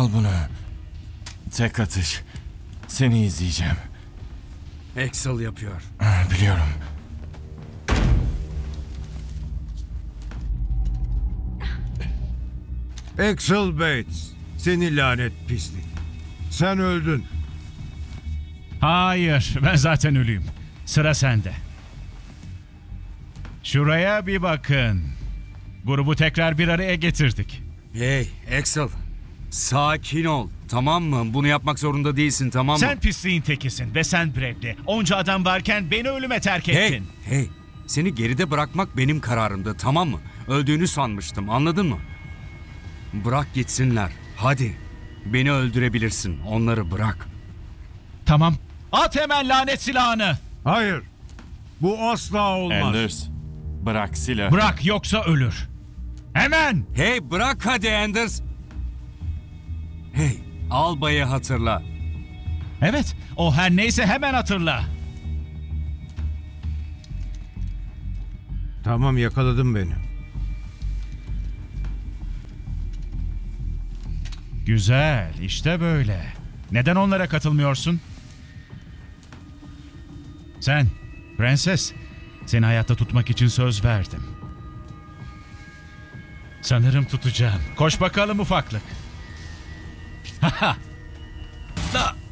Al bunu. Tek atış. Seni izleyeceğim. Axel yapıyor. Biliyorum. Axel Bates, seni lanet pislik. Sen öldün. Hayır, ben zaten ölüyüm. Sıra sende. Şuraya bir bakın. Grubu tekrar bir araya getirdik. Hey Axel, sakin ol, tamam mı? Bunu yapmak zorunda değilsin, tamam mı? Sen pisliğin tekisin ve sen Bradley. Onca adam varken beni ölüme terk Hey, ettin. hey, seni geride bırakmak benim kararımdı, tamam mı? Öldüğünü sanmıştım, anladın mı? Bırak gitsinler, hadi. Beni öldürebilirsin, onları bırak. Tamam. At hemen lanet silahını. Hayır, bu asla olmaz. Anders, bırak silahı. Bırak yoksa ölür. Hemen. Hey, bırak hadi Anders. Hey, albayı hatırla. Evet, o her neyse hemen hatırla. Tamam, yakaladın beni. Güzel, işte böyle. Neden onlara katılmıyorsun? Sen, prenses, seni hayatta tutmak için söz verdim. Sanırım tutacağım. Koş bakalım ufaklık. Haha. Da.